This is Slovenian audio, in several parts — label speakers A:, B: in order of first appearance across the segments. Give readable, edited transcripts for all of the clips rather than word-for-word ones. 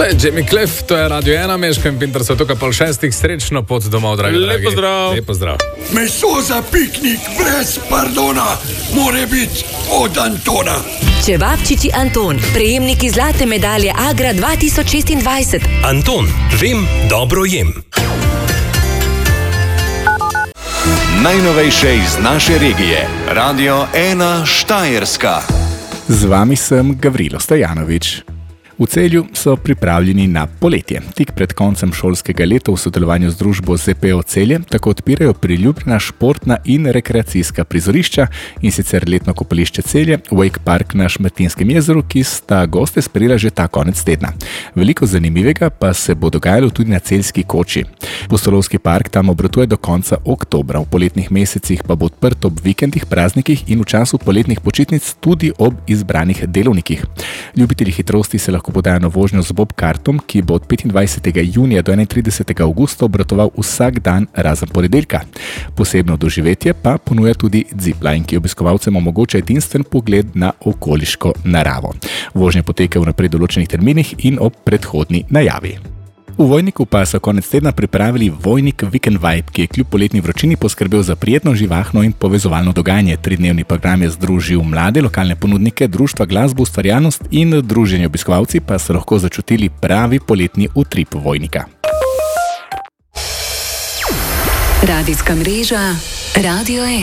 A: Jamie Cliff, to je Radio 1, Meško in Pinter so tukaj 5:30, srečno pot domov, dragi.
B: Lep pozdrav.
A: Lep pozdrav.
C: Meso za piknik brez pardona, more biti od Antona.
D: Čevapčiči Anton, prejemniki zlate medalje Agra 2026.
E: Anton, vem, dobro jem.
F: Najnovejše iz naše regije. Radio 1 Štajerska.
G: Z vami sem Gavrilo Stojanovič. V Celju so pripravljeni na poletje. Tik pred koncem šolskega leta v sodelovanju z družbo ZPO Celje tako odpirajo priljubljena športna in rekreacijska prizorišča, in sicer letno kopališče Celje, Wake Park na Šmartinskem jezeru, ki sta goste sprejela že ta konec tedna. Veliko zanimivega pa se bo dogajalo tudi na Celjski koči. Pustolovski park tam obratuje do konca oktobra, v poletnih mesecih pa bo odprt ob vikendih, praznikih in v času poletnih počitnic tudi ob izbranih delovnikih. Ljubitelji hitrosti se lahko podajo na vožnjo z bobkartom, ki bo od 25. junija do 31. avgusta obratoval vsak dan razen ponedeljka. Posebno doživetje pa ponuja tudi zipline, ki obiskovalcem omogoča edinstven pogled na okoliško naravo. Vožnja poteka v naprej določenih terminih in ob predhodni najavi. V Vojniku pa so konec tedna pripravili Vojnik Weekend Vibe, ki je kljub poletni vročini poskrbel za prijetno, živahno in povezovalno dogajanje. 3-dnevni program je združil mlade, lokalne ponudnike, društva, glasbo, ustvarjalnost in druženje. Obiskovalci pa so lahko začutili pravi poletni utrip Vojnika.
D: Radijska mreža Radio 1.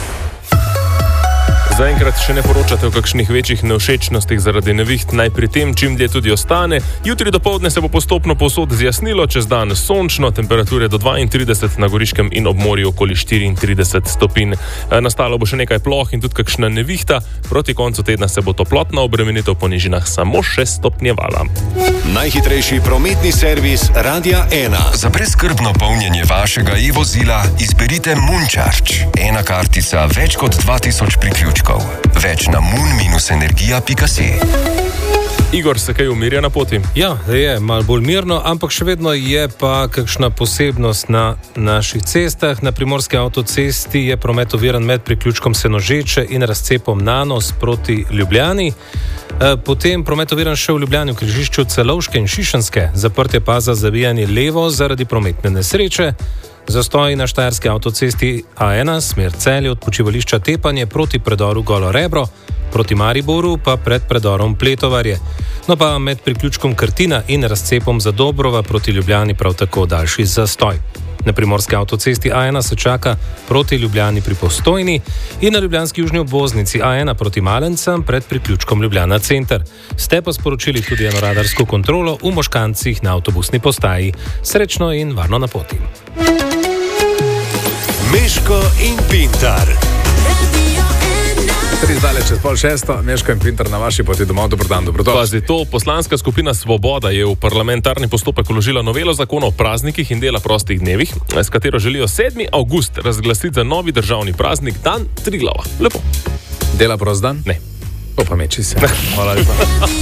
B: Zaenkrat še ne poročate o kakšnih večjih nevšečnostih zaradi neviht, naj pri tem čim dlje tudi ostane. Jutri dopoldne se bo postopno povsod zjasnilo, čez dan sončno, temperature do 32 na Goriškem in ob morju okoli 34 stopinj. Nastalo bo še nekaj ploh in tudi kakšna nevihta, proti koncu tedna se bo toplotna obremenitev po nižinah samo še stopnjevala.
F: Najhitrejši prometni servis Radia 1.
E: Za brezskrbno polnjenje vašega e-vozila izberite Moon-Charge. Ena kartica, več kot 2000 priključkov. Več na moon-energija.si.
B: Igor, se kaj umirja na poti?
H: Ja, je malo bolj mirno, ampak še vedno je pa kakšna posebnost na naših cestah. Na primorski avtocesti je promet oviran med priključkom Senožeče in razcepom Nanos proti Ljubljani. Potem promet oviran še v Ljubljani v križišču Celovške in Šišenske. Zaprtje pa za zavijanje levo zaradi prometne nesreče. Zastoji na štajerski avtocesti A1, smer Celje od počivališča Tepanje proti predoru Golo Rebro, proti Mariboru pa pred predorom Pletovarje. No pa med priključkom Krtina in razcepom Zadobrova proti Ljubljani prav tako daljši zastoj. Na primorski avtocesti A1 se čaka proti Ljubljani pri Postojni in na ljubljanski južni obvoznici A1 proti Malencem pred priključkom Ljubljana Center. Ste pa sporočili tudi eno radarsko kontrolo v Moškancih na avtobusni postaji. Srečno in varno na poti.
F: Meško in Pintar.
A: 3 zdaj čez 5:30, Meško in Pinter na vaši poti domov. Dober dan, dobrodošli.
B: Pazi to, poslanska skupina Svoboda je v parlamentarni postopek vložila novelo zakona o praznikih in dela prostih dnevih, s katero želijo 7. avgust razglasiti za novi državni praznik, dan Triglava. Lepo.
A: Dela prost dan?
B: Ne.
A: Opa, meči se. Hvala lepa.